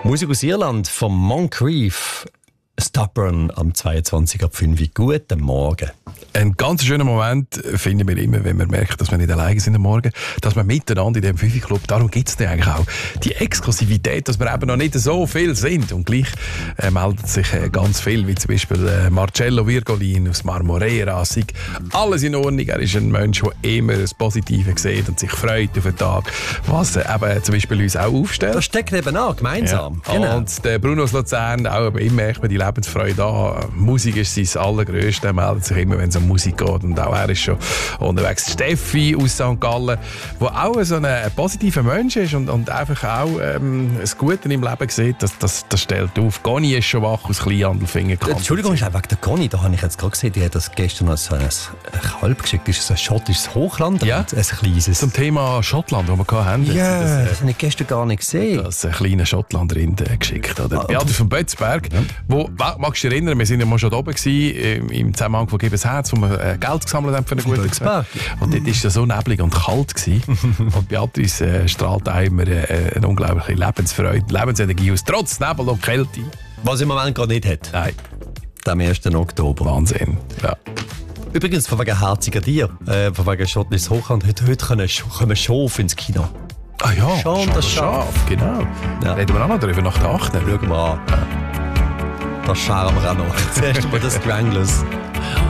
Musik aus Irland von Moncrief. Stubborn am 22 ab 5 Uhr. Guten Morgen. Ein ganz schöner Moment finden wir immer, wenn wir merken, dass wir nicht alleine sind am Morgen, dass wir miteinander in diesem Fünfi-Club, darum gibt es eigentlich auch die Exklusivität, dass wir eben noch nicht so viel sind. Und gleich meldet sich ganz viel, wie zum Beispiel Marcello Virgolin aus Marmorera. Alles in Ordnung. Er ist ein Mensch, der immer das Positive sieht und sich freut auf den Tag, was eben zum Beispiel uns auch aufstellt. Das steckt eben an, gemeinsam. Ja. Genau. Und der Bruno aus Luzern, auch immer echt die Lebensfreude an. Musik ist sein Allergrößte. Er meldet sich immer, wenn es um Musik geht. Und auch er ist schon unterwegs. Steffi aus St. Gallen, der auch so ein positiver Mensch ist und einfach auch das Gute im Leben sieht, das stellt auf. Conny ist schon wach aus Kleinhandelfingen. Entschuldigung, ist wegen der Conny, da habe ich jetzt gerade gesehen, die hat das gestern noch so ein Kalb geschickt. Das ist ein schottisches Hochland, ja, ein kleines. Zum Thema Schottland, das wir hatten. Ja, das habe ich gestern gar nicht gesehen. Das ein kleiner Schottlandrind geschickt. Oder? Beate von Bötzberg, wo, magst du dich erinnern, wir waren ja mal schon da oben gewesen, im Zusammenhang von «Gib es Herz», wo wir Geld gesammelt haben für eine gute Zweck. Und dort war es so neblig und kalt gewesen. Und Beatrice strahlt auch immer eine unglaubliche Lebensfreude, Lebensenergie aus, trotz Nebel und Kälte. Was im Moment gerade nicht hat. Nein. Am 1. Oktober. Wahnsinn, ja. Übrigens, von wegen herziger Tier, von wegen schottisches Hochland, heute kommen Schafe ins Kino. Ah ja, Schon das Schaf. Genau. Ja. Reden wir auch noch darüber nach der 8. Schauen wir an. Das scheren wir auch noch. Zuerst mal das Stranglers.